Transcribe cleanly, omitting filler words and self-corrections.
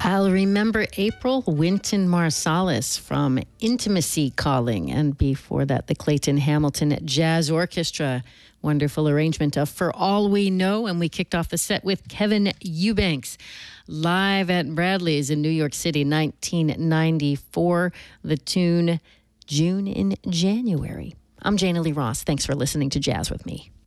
I'll remember April, Wynton Marsalis from Intimacy Calling. And before that, the Clayton Hamilton Jazz Orchestra. Wonderful arrangement of For All We Know. And we kicked off the set with Kevin Eubanks live at Bradley's in New York City, 1994. The tune, June in January. I'm Jana Lee Ross. Thanks for listening to Jazz with Me.